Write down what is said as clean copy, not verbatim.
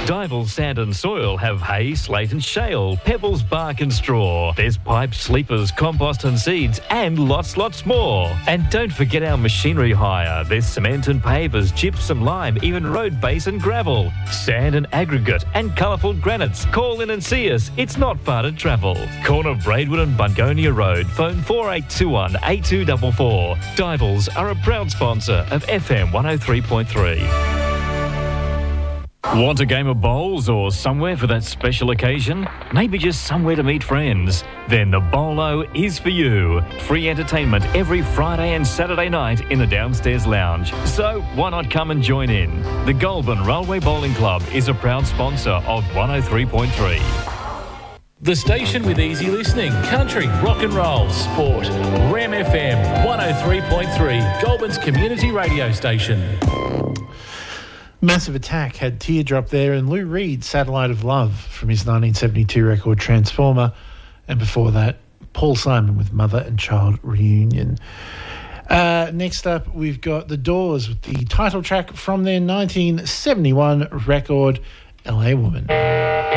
Dival Sand and Soil have hay, slate and shale, pebbles, bark and straw. There's pipes, sleepers, compost and seeds, and lots more. And don't forget our machinery hire. There's cement and pavers, gypsum, lime, even road base and gravel, sand and aggregate, and colourful granites. Call in and see us. It's not far to travel. Corner of Braidwood and Bungonia Road. Phone 4821 8244. Divals are a proud sponsor of FM 103.3. Want a game of bowls or somewhere for that special occasion? Maybe just somewhere to meet friends? Then the Bowlo is for you. Free entertainment every Friday and Saturday night in the downstairs lounge. So why not come and join in? The Goulburn Railway Bowling Club is a proud sponsor of 103.3. The station with easy listening, country, rock and roll, sport. Ram FM 103.3, Goulburn's community radio station. Massive Attack had Teardrop there, and Lou Reed, Satellite of Love, from his 1972 record Transformer, and before that, Paul Simon with Mother and Child Reunion. Next up, we've got The Doors with the title track from their 1971 record, LA Woman.